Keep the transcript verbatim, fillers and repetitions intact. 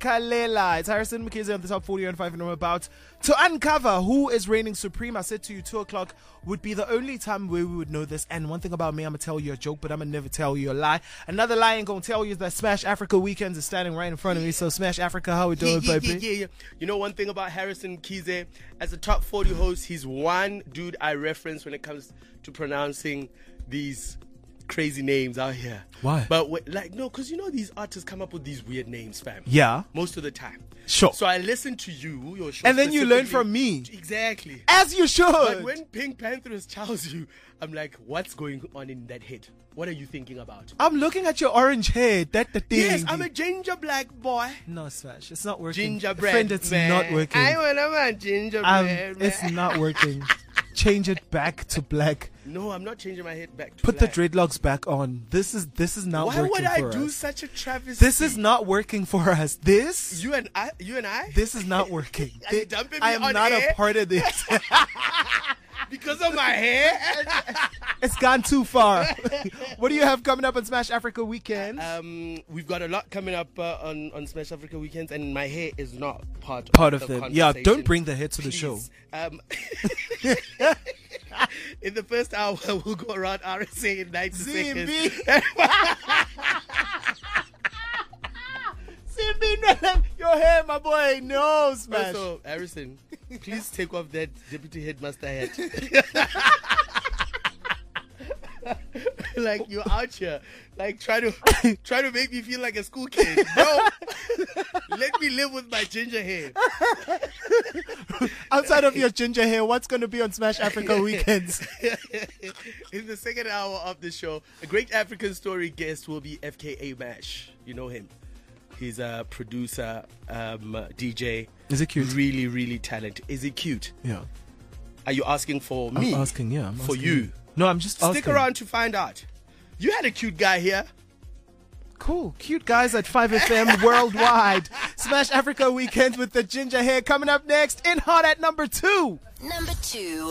Kalela. It's Harrison Mkhize on the top forty on five, and I'm about to uncover who is reigning supreme. I said to you, two o'clock would be the only time where we would know this. And one thing about me, I'm going to tell you a joke, but I'm going to never tell you a lie. Another lie I ain't going to tell you is that Smash Africa Weekends is standing right in front of me. So Smash Africa, how we doing, yeah, yeah, baby? Yeah, yeah, yeah. You know one thing about Harrison Mkhize, as a top forty host, he's one dude I reference when it comes to pronouncing these crazy names out here. Why? But wait, like no, because you know these artists come up with these weird names, fam. Yeah. Most of the time. Sure. So I listen to you, your show, and then you learn from me. Exactly. As you should. But when Pink Panthers tells you, I'm like, what's going on in that head? What are you thinking about? I'm looking at your orange hair. That the thing. Yes, I'm a ginger black boy. No, Smash, it's not working. Gingerbread, Friend, it's man. not working. I want a gingerbread, um, man. It's not working. Change it back to black. No, I'm not changing my head back to Put black. the dreadlocks back on. This is this is not Why working would I for do us. such a travesty? This is not working for us. This You and I, you and I, this is not working. Are you dumping me I am on not air? a part of this. because of my hair. It's gone too far. What do you have coming up on Smash Africa Weekend? Um, we've got a lot coming up uh, on on Smash Africa Weekends, and my hair is not part Part of, of the them. Yeah, conversation. don't bring the hair to the Please. show. Um, in the first hour, we'll go around R S A in ninety Z seconds. B. Z B, your hair, my boy. No, Smash. Also, Harrison, please take off that deputy headmaster hat. Like you're out here, like try to try to make me feel like a school kid. No, let me live with my ginger hair. Outside of your ginger hair, what's going to be on Smash Africa Weekends? In the second hour of the show, a great African story guest will be F K A Mash. You know him. He's a producer, um, D J. Is he cute? Really, really talented. Is he cute? Yeah. Are you asking for me? I'm asking, yeah. I'm for asking you. No, I'm just Stick asking. around to find out. You had a cute guy here. Cool. Cute guys at five F M worldwide. Smash Africa Weekend with the ginger hair coming up next in Hot at number two. Number two.